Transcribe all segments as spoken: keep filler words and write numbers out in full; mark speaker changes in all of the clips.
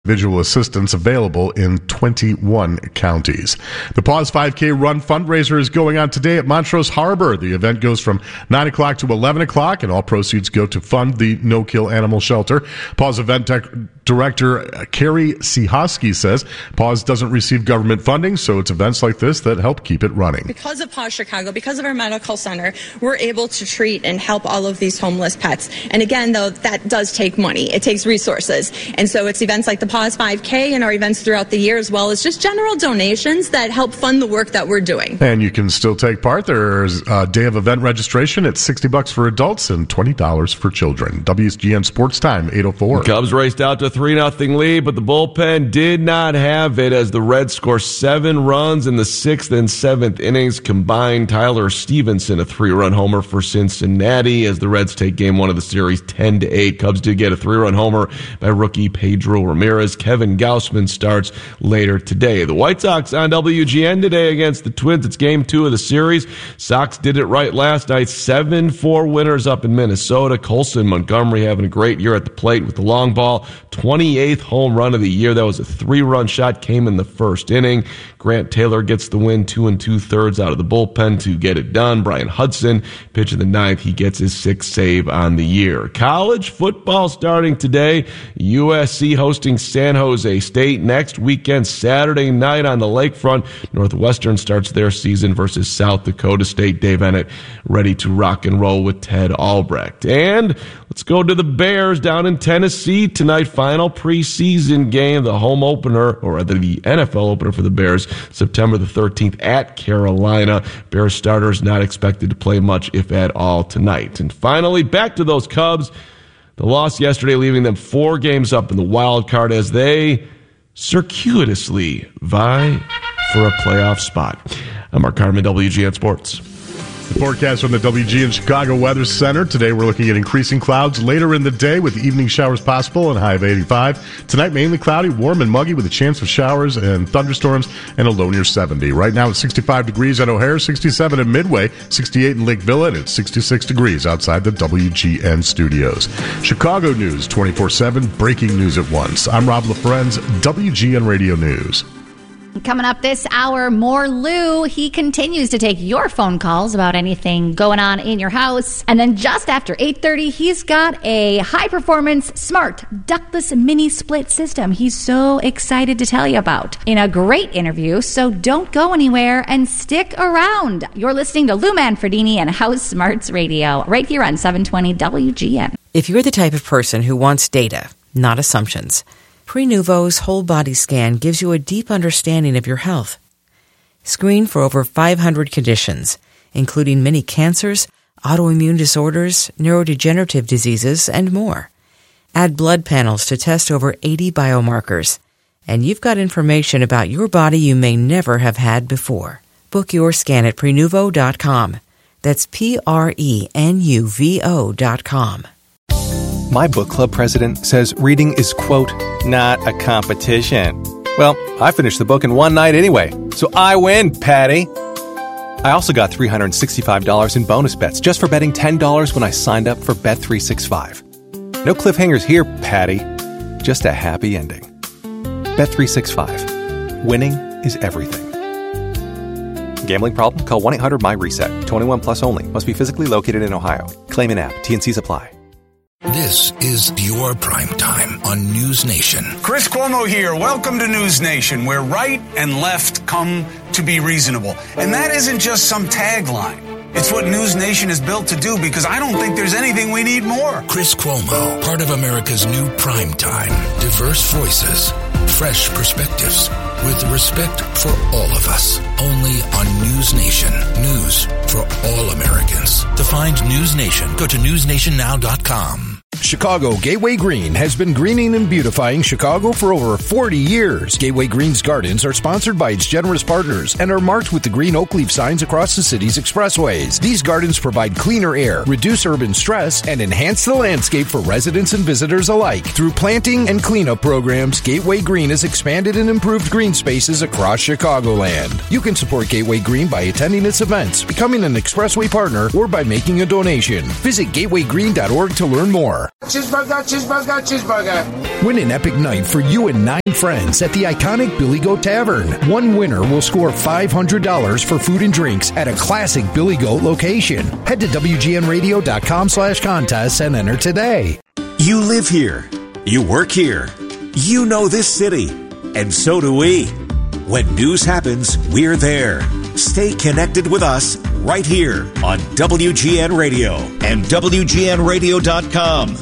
Speaker 1: Visual assistance available in twenty-one counties. The Paws five K Run fundraiser is going on today at Montrose Harbor. The event goes from nine o'clock to eleven o'clock, and all proceeds go to fund the no-kill animal shelter. Paws event dec- director Carrie Sihosky says Paws doesn't receive government funding, so it's events like this that help keep it running.
Speaker 2: Because of Paws Chicago, because of our medical center, we're able to treat and help all of these homeless pets. And again, though, that does take money. It takes resources. And so it's events like the Paws five K and our events throughout the year, as well as just general donations that help fund the work that we're doing.
Speaker 1: And you can still take part. There's a day of event registration at sixty bucks for adults and twenty dollars for children. W S G N Sports Time, eight oh four.
Speaker 3: Cubs raced out to three nothing lead, but the bullpen did not have it as the Reds score seven runs in the sixth and seventh innings combined. Tyler Stevenson, a three-run homer for Cincinnati as the Reds take game one of the series ten to eight. Cubs did get a three-run homer by rookie Pedro Ramirez. Kevin Gausman starts later today. The White Sox on W G N today against the Twins. It's game two of the series. Sox did it right last night. seven four winners up in Minnesota. Colson Montgomery having a great year at the plate with the long ball. twenty-eighth home run of the year. That was a three-run shot, came in the first inning. Grant Taylor gets the win, two and two-thirds out of the bullpen to get it done. Brian Hudson pitch in the ninth. He gets his sixth save on the year. College football starting today. U S C hosting San Jose State next weekend, Saturday night on the lakefront. Northwestern starts their season versus South Dakota State. Dave Ennett ready to rock and roll with Ted Albrecht. And let's go to the Bears down in Tennessee tonight. Final preseason game, the home opener, or rather the N F L opener for the Bears, September the thirteenth at Carolina. Bears starters not expected to play much, if at all, tonight. And finally, back to those Cubs. The loss yesterday leaving them four games up in the wild card as they circuitously vie for a playoff spot. I'm Mark Carmen, W G N Sports.
Speaker 1: The forecast from the W G N Chicago Weather Center. Today we're looking at increasing clouds later in the day with evening showers possible and a high of eighty-five. Tonight mainly cloudy, warm and muggy with a chance of showers and thunderstorms and a low near seventy. Right now it's sixty-five degrees at O'Hare, sixty-seven at Midway, sixty-eight in Lake Villa, and it's sixty-six degrees outside the W G N studios. Chicago News twenty-four seven, breaking news at once. I'm Rob LaFrenz, W G N Radio News.
Speaker 4: Coming up this hour, more Lou. He continues to take your phone calls about anything going on in your house. And then just after eight thirty, he's got a high-performance, smart, ductless mini-split system he's so excited to tell you about in a great interview. So don't go anywhere and stick around. You're listening to Lou Manfredini and House Smarts Radio right here on seven twenty W G N.
Speaker 5: If you're the type of person who wants data, not assumptions, Prenuvo's whole body scan gives you a deep understanding of your health. Screen for over five hundred conditions, including many cancers, autoimmune disorders, neurodegenerative diseases, and more. Add blood panels to test over eighty biomarkers, and you've got information about your body you may never have had before. Book your scan at Prenuvo dot com. That's P R E N U V O dot com.
Speaker 6: My book club president says reading is, quote, not a competition. Well, I finished the book in one night anyway, so I win, Patty. I also got three hundred sixty-five dollars in bonus bets just for betting ten dollars when I signed up for Bet three sixty-five. No cliffhangers here, Patty. Just a happy ending. Bet three sixty-five. Winning is everything. Gambling problem? Call one eight hundred M Y reset. twenty-one plus only. Must be physically located in Ohio. Claim in app. T and C's apply.
Speaker 7: This is your prime time on News Nation.
Speaker 8: Chris Cuomo here. Welcome to News Nation, where right and left come to be reasonable. And that isn't just some tagline. It's what News Nation is built to do, because I don't think there's anything we need more.
Speaker 7: Chris Cuomo, part of America's new prime time. Diverse voices, fresh perspectives, with respect for all of us. Only on News Nation. News for all Americans. To find News Nation, go to news nation now dot com.
Speaker 9: Chicago Gateway Green has been greening and beautifying Chicago for over forty years. Gateway Green's gardens are sponsored by its generous partners and are marked with the green oak leaf signs across the city's expressways. These gardens provide cleaner air, reduce urban stress, and enhance the landscape for residents and visitors alike. Through planting and cleanup programs, Gateway Green has expanded and improved green spaces across Chicagoland. You can support Gateway Green by attending its events, becoming an expressway partner, or by making a donation. Visit gateway green dot org to learn more.
Speaker 10: Cheeseburger, cheeseburger, cheeseburger.
Speaker 9: Win an epic night for you and nine friends at the iconic Billy Goat Tavern. One winner will score five hundred dollars for food and drinks at a classic Billy Goat location. Head to W G N radio dot com slash contests and enter today.
Speaker 11: You live here. You work here. You know this city. And so do we. When news happens, we're there. Stay connected with us right here on W G N Radio and W G N radio dot com.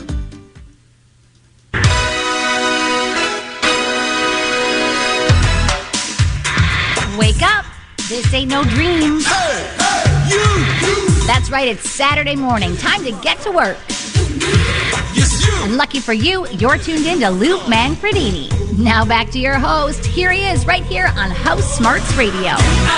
Speaker 4: Wake up. This ain't no dream.
Speaker 10: Hey, hey, you, you.
Speaker 4: That's right. It's Saturday morning. Time to get to work.
Speaker 10: Yes, you.
Speaker 4: And lucky for you, you're tuned in to Luke Manfredini. Now back to your host. Here he is right here on House Smarts Radio.